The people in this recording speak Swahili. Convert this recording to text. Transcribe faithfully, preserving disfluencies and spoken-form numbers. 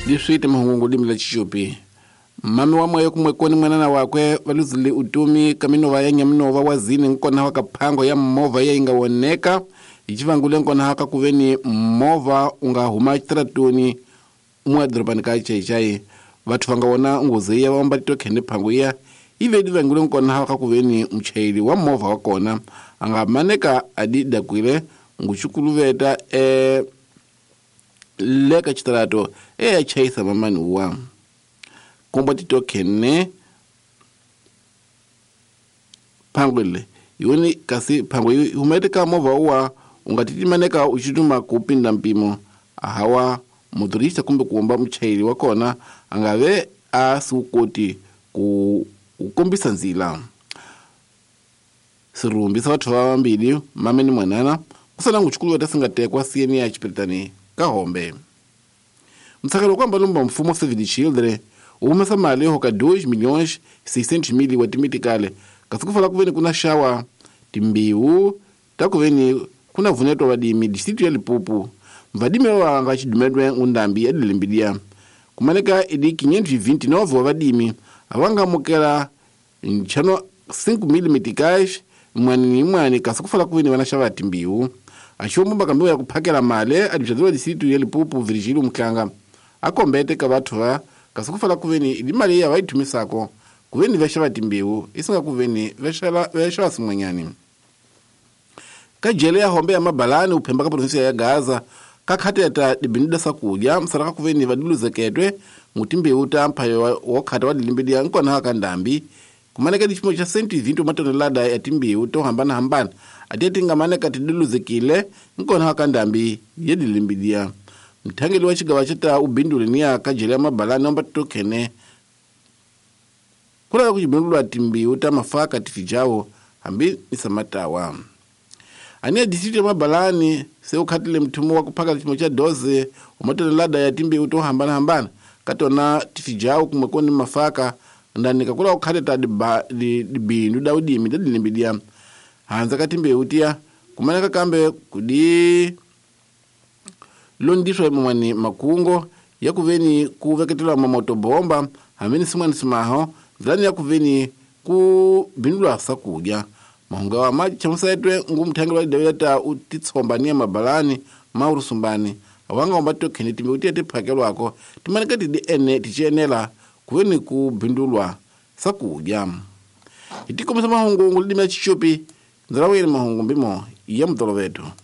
Diswiti mahungu limila chichupi. Mami wa mwayo kumwekoni mwanana wakwe waluzili utumi kamino ya nyamino wa wazini nkona waka pango ya mova ya inga woneka. Ichivangule nkona waka kuveni mova unga humachitratuni umwadropani kachai chai. Watu wanga wana ungoze ya wambalito kende pango ya. Ive divangule nkona waka kuveni mchaili wa mova wakona. Anga maneka adida kwile nguchukulu veta e... leka chitarato e chaisa mamani uwa kumba tito kene pangwele yoni kasi pangwe humedeka mova uwa ungatiti maneka uchituma kupinda mpimo ahawa motorista kumbe kuomba mchaili wakona angave asukoti ku ukumbisa nzila sirumbisa watu wa mbili mame ni mwanana kusana nguchukulu wata singatekwa sieni ya chipiritani kahombe. Msakalo kwamba lumba mfumo Save Children umesa mali hoka dois milhões seiscentos mil watimitikale kasukufala kuveni kuna shawa timbiu takuveni kuna vuneto wadimi district ya Lipupu mvadime wa ngachidumedwe undambi edilimbidia kumaneka idi quinhentos e vinte e nove wadimi awanga mukela nchano cinco mil meticais mwani mwani kasukufala kuveni wana shawa timbiu Ashombo makambiwa ya kupakela male adibishadwa disitu ya Lipupu Virgílio Mkanga akombete kabatwa kasukufala kuveni ilimali ya waitumisako kuveni veshala timbiu isinga kuveni veshala veshala simwenyani kajele ya hombe ya mabalani upembaka provinsia ya Gaza kakate yata dibinuda sakuja msaraka kuveni vadulu zeketwe mutimbiu utampayo wakata wadilimbidia nkona haka ndambi kumaneka dichimo cha senti vintu matonelada ya timbiu to hambana hambana atiyatinga maneka tidulu zekile nkona haka ndambi yedilimbidia mtangeli wa chigawa chita ubindule niya kajele ya mabalani omba tokene kula kujibindulu wa timbiu uta mafaka tifijao hambi nisamatawa ania district ya mabalani se ukatile mtumu wa kupaka dichimo cha doze umatonelada ya timbiu to hambana hambana katona tifijao kumekoni mafaka ndani kakula ukateta dibindu daudimi dadilimbidia hanza katimbe utia kumaneka kambe kudi londiswa mwani makungo ya kuveni kuveketela mamoto bomba hameni simwani simaho zani ya kuveni kubindula sakuja mahunga wa maji chamusaitwe ngumtangeli wa daweta utitsombania mabalani maurusumbani awanga ombato kene timbe utia tipakelo wako timaneka tidi ene tichenela kuveni kubindulwa sakuja itiko msama hongo ngulidimia chichopi Nzrawele mahungu mbimo ya mtolo wetu.